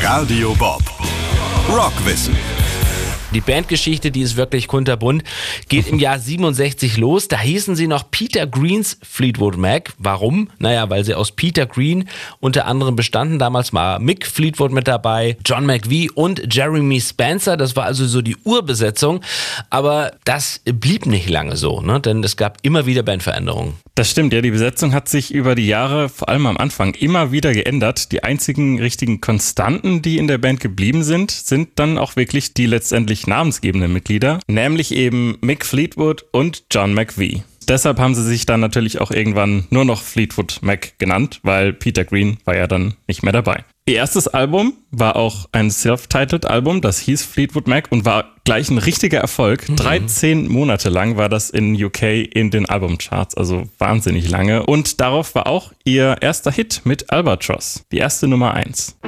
Radio Bob. Rockwissen. Die Bandgeschichte, die ist wirklich kunterbunt, geht im Jahr 67 los. Da hießen sie noch Peter Greens Fleetwood Mac. Warum? Naja, weil sie aus Peter Green unter anderem bestanden. Damals war Mick Fleetwood mit dabei, John McVie und Jeremy Spencer. Das war also so die Urbesetzung. Aber das blieb nicht lange so, ne? Denn es gab immer wieder Bandveränderungen. Das stimmt, ja, die Besetzung hat sich über die Jahre, vor allem am Anfang, immer wieder geändert. Die einzigen richtigen Konstanten, die in der Band geblieben sind dann auch wirklich die letztendlich namensgebenden Mitglieder, nämlich eben Mick Fleetwood und John McVie. Deshalb haben sie sich dann natürlich auch irgendwann nur noch Fleetwood Mac genannt, weil Peter Green war ja dann nicht mehr dabei. Ihr erstes Album war auch ein Self-Titled Album, das hieß Fleetwood Mac und war gleich ein richtiger Erfolg. 13 Monate lang war das in UK in den Albumcharts, also wahnsinnig lange. Und darauf war auch ihr erster Hit mit Albatross, die erste Nummer 1.